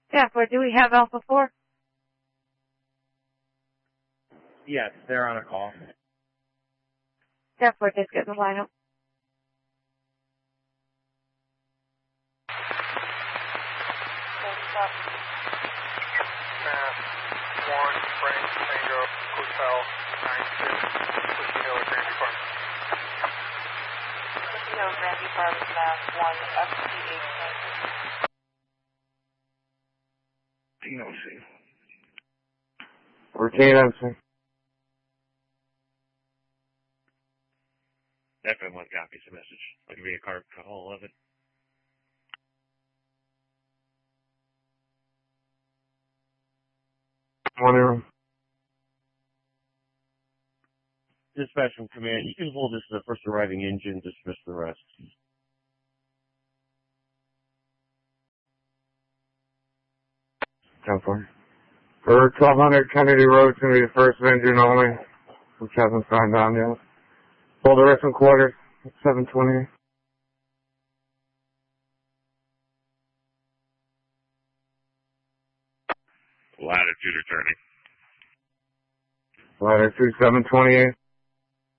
Yeah, do we have Alpha 4? Yes, they're on a call. Yeah, just get in the lineup. Mass 1, Frank Tango, Hotel 96, Whiskey Hill, Granby Farm. Whiskey Hill, Granby Farm, Mass 1, FT8. DOC. Routine MC. FM1 copies the message. I'll give you a card call 11. Morning. Dispatch from command. You can hold this to the first arriving engine, dismiss the rest. 10-4. For 1200 Kennedy Road, it's going to be the first engine only, which hasn't signed on yet. Hold the rest in quarters, 720. Latitude returning. Latitude 728.